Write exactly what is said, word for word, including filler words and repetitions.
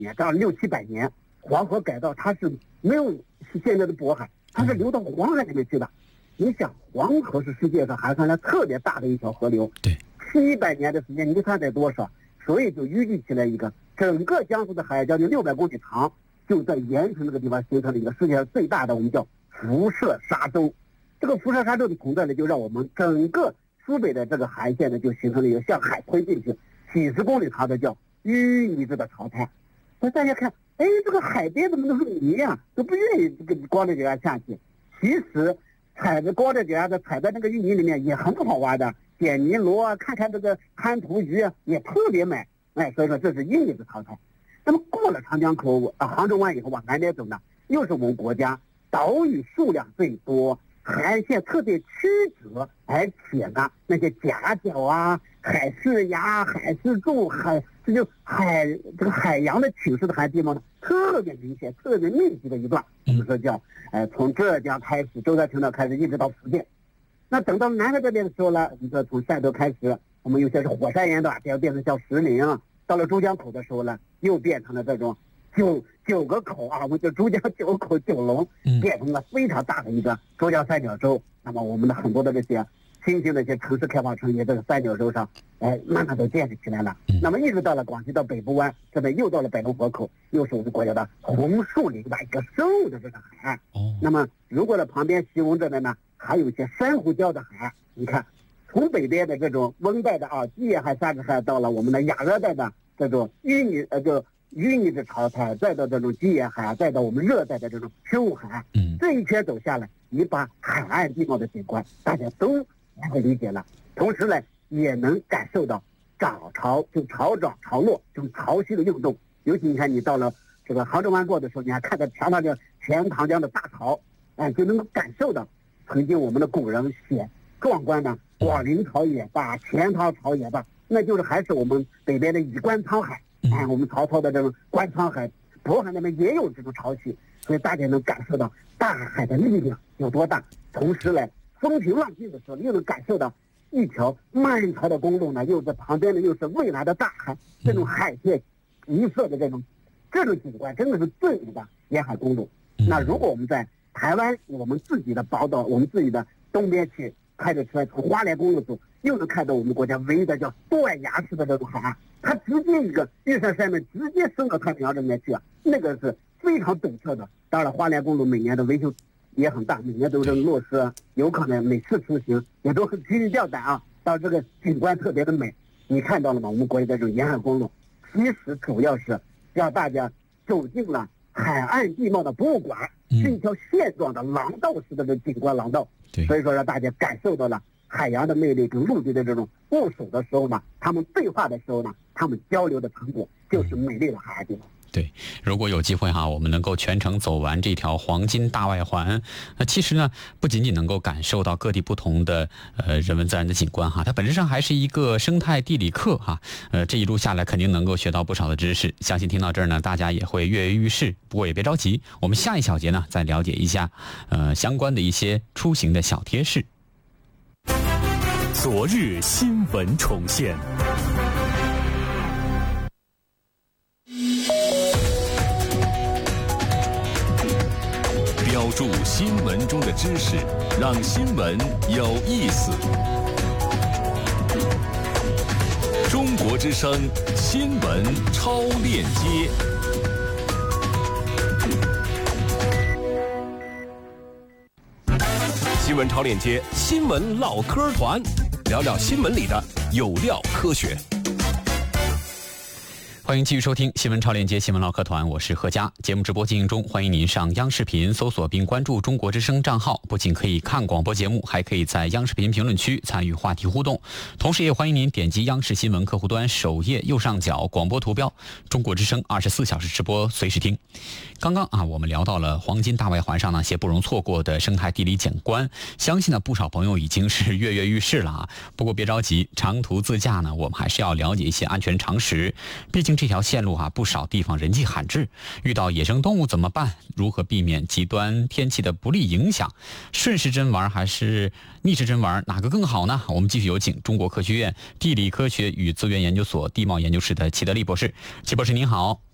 也到六七百年，黄河改造它是没有现在的渤海，它是流到黄海里面去的。你想，黄河是世界上海上来特别大的一条河流， 对， 七百年的时间，你看得多少？所以就淤积起来一个，整个江苏的海将近六百公里长，就在盐城这个地方形成了一个世界上最大的我们叫辐射沙洲。这个辐射沙洲的存在呢，就让我们整个苏北的这个海线呢，就形成了一个向海推进去几十公里长的叫淤泥质的潮滩。那大家看，哎，这个海边怎么都是泥呀、啊，都不愿意这个光着脚丫下去。其实踩着光着脚丫子踩在那个淤泥里面也很好玩的，捡泥螺啊，看看这个滩涂鱼啊，也特别美。哎，所以说这是淤泥质潮滩。那么过了长江口啊、杭州湾以后往南边走呢，又是我们国家岛屿数量最多，海线特别曲折，而且呢，那些夹角啊、海事崖、海事柱、海这就海这个海洋的侵蚀的海地方呢，特别明显、特别密集的一段。我们说叫，呃，从浙江开始，舟山群岛开始，一直到福建。那等到南海这边的时候呢，你说从汕头开始，我们有些是火山岩段，变变成像石林啊。到了珠江口的时候呢，又变成了这种九九个口啊，我们叫珠江九口九龙，变成了非常大的一个珠江三角洲。那么我们的很多的这些新兴的一些城市开发成也在三角洲上，哎，慢慢都建立起来了。那么一直到了广西到北部湾这边，又到了北龙河口，又是我们国家的红树林的一个深入的这个海岸。那么如果呢旁边西翁这边呢，还有一些珊瑚礁的海岸，你看。从北边的这种温带的啊基沿海、沙质海，到了我们的亚热带的这种淤泥呃就淤泥质潮滩，再到这种基沿海，再到我们热带的这种深雾海岸，嗯，这一圈走下来，你把海岸地貌的景观大家都能够理解了，同时呢也能感受到涨潮就潮涨潮落这种潮汐的运动。尤其你看你到了这个杭州湾过的时候，你还看到全长江全长江的大潮，哎，就能够感受到曾经我们的古人写壮观的广陵潮也罢，钱塘潮也罢，那就是还是我们北边的以关沧海，哎，我们曹操的这种关沧海，渤海那边也有这种潮汐，所以大家能感受到大海的力量有多大。同时呢，风平浪静的时候，又能感受到一条漫长的公路呢，又在旁边的又是蔚蓝的大海，这种海天一色的这种这种景观，真的是最美的沿海公路。那如果我们在台湾，我们自己的宝岛，我们自己的东边去。开着车从花莲公路走，又能看到我们国家唯一的叫断崖式的这种海岸，它直接一个玉山山脉直接升到太平洋这边去啊，那个是非常陡峭的。当然，花莲公路每年的维修也很大，每年都是落实，有可能每次出行也都很提心吊胆啊。到这个景观特别的美，你看到了吗？我们国家的这种沿海公路，其实主要是让大家走进了海岸地貌的博物馆，是一条线状的廊道式的这景观廊道。所以说让大家感受到了海洋的魅力跟陆地的这种握手的时候呢，他们对话的时候呢，他们交流的成果就是美丽的海岸地貌。 对，如果有机会哈，我们能够全程走完这条黄金大外环，那其实呢，不仅仅能够感受到各地不同的呃人文自然的景观哈，它本质上还是一个生态地理课哈。呃，这一路下来肯定能够学到不少的知识，相信听到这儿呢，大家也会跃跃欲试。不过也别着急，我们下一小节呢，再了解一下呃相关的一些出行的小贴士。 昨日新闻重现。标注新闻中的知识，让新闻有意思。中国之声新闻超链接。新闻超链接，新闻唠嗑团，聊聊新闻里的有料科学。 欢迎继续收听新闻超链接新闻唠嗑团，我是何佳。节目直播进行中，欢迎您上央视频搜索并关注中国之声账号，不仅可以看广播节目，还可以在央视频评论区参与话题互动。同时也欢迎您点击央视新闻客户端首页右上角广播图标，中国之声二十四小时直播，随时听。刚刚啊，我们聊到了黄金大外环上那些不容错过的生态地理景观，相信呢不少朋友已经是跃跃欲试了啊。不过别着急，长途自驾呢，我们还是要了解一些安全常识，毕竟这条线路啊，不少地方人迹罕至，遇到野生动物怎么办？如何避免极端天气的不利影响？顺时针玩还是逆时针玩，哪个更好呢？我们继续有请中国科学院地理科学与资源研究所地貌研究室的齐德利博士。齐博士您好。